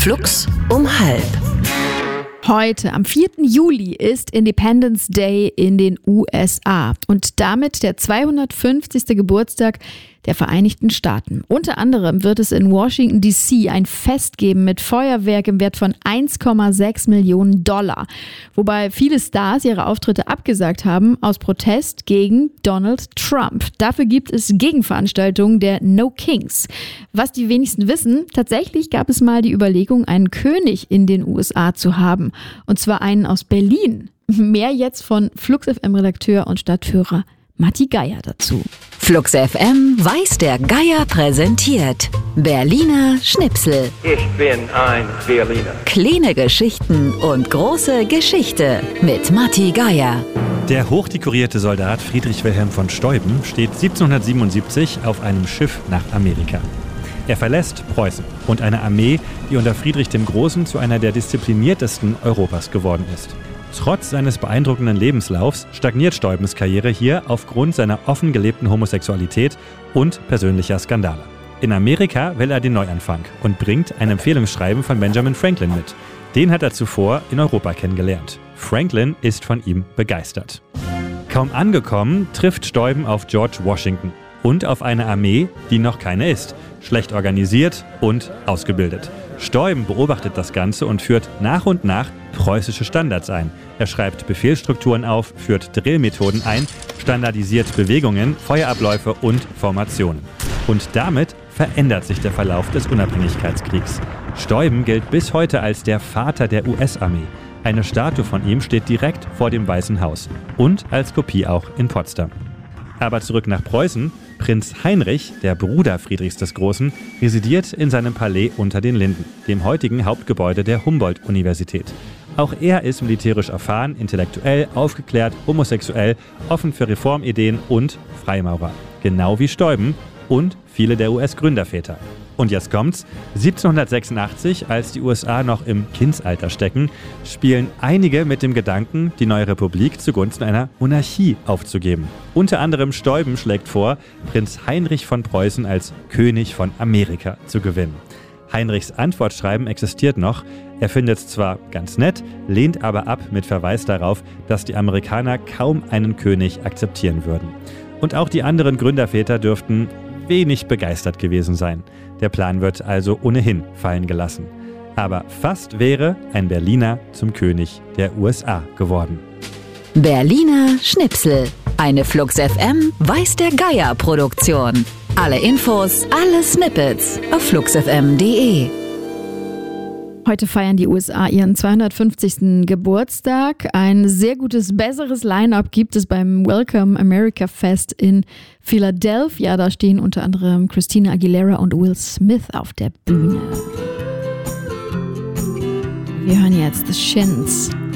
Flux um 1:30. Heute, am 4. Juli, ist Independence Day in den USA und damit der 250. Geburtstag der Vereinigten Staaten. Unter anderem wird es in Washington D.C. ein Fest geben mit Feuerwerk im Wert von $1,6 Millionen, wobei viele Stars ihre Auftritte abgesagt haben aus Protest gegen Donald Trump. Dafür gibt es Gegenveranstaltungen der No Kings. Was die wenigsten wissen, tatsächlich gab es mal die Überlegung, einen König in den USA zu haben, und zwar einen aus Berlin. Mehr jetzt von Flux FM-Redakteur und Stadtführer Matti Geier dazu. Flux FM weiß der Geier präsentiert Berliner Schnipsel. Ich bin ein Berliner. Kleine Geschichten und große Geschichte mit Matti Geier. Der hochdekorierte Soldat Friedrich Wilhelm von Steuben steht 1777 auf einem Schiff nach Amerika. Er verlässt Preußen und eine Armee, die unter Friedrich dem Großen zu einer der diszipliniertesten Europas geworden ist. Trotz seines beeindruckenden Lebenslaufs stagniert Steubens Karriere hier aufgrund seiner offen gelebten Homosexualität und persönlicher Skandale. In Amerika will er den Neuanfang und bringt ein Empfehlungsschreiben von Benjamin Franklin mit. Den hat er zuvor in Europa kennengelernt. Franklin ist von ihm begeistert. Kaum angekommen, trifft Steuben auf George Washington und auf eine Armee, die noch keine ist, schlecht organisiert und ausgebildet. Steuben beobachtet das Ganze und führt nach und nach preußische Standards ein. Er schreibt Befehlsstrukturen auf, führt Drillmethoden ein, standardisiert Bewegungen, Feuerabläufe und Formationen. Und damit verändert sich der Verlauf des Unabhängigkeitskriegs. Steuben gilt bis heute als der Vater der US-Armee. Eine Statue von ihm steht direkt vor dem Weißen Haus und als Kopie auch in Potsdam. Aber zurück nach Preußen. Prinz Heinrich, der Bruder Friedrichs des Großen, residiert in seinem Palais unter den Linden, dem heutigen Hauptgebäude der Humboldt-Universität. Auch er ist militärisch erfahren, intellektuell, aufgeklärt, homosexuell, offen für Reformideen und Freimaurer. Genau wie Steuben und viele der US-Gründerväter. Und jetzt kommt's. 1786, als die USA noch im Kindsalter stecken, spielen einige mit dem Gedanken, die neue Republik zugunsten einer Monarchie aufzugeben. Unter anderem Steuben schlägt vor, Prinz Heinrich von Preußen als König von Amerika zu gewinnen. Heinrichs Antwortschreiben existiert noch. Er findet es zwar ganz nett, lehnt aber ab mit Verweis darauf, dass die Amerikaner kaum einen König akzeptieren würden. Und auch die anderen Gründerväter dürften wenig begeistert gewesen sein. Der Plan wird also ohnehin fallen gelassen. Aber fast wäre ein Berliner zum König der USA geworden. Berliner Schnipsel. Eine Flux FM weiß der Geier Produktion. Alle Infos, alle Snippets auf fluxfm.de. Heute feiern die USA ihren 250. Geburtstag. Ein sehr gutes, besseres Line-Up gibt es beim Welcome America Fest in Philadelphia. Da stehen unter anderem Christina Aguilera und Will Smith auf der Bühne. Wir hören jetzt The Shins.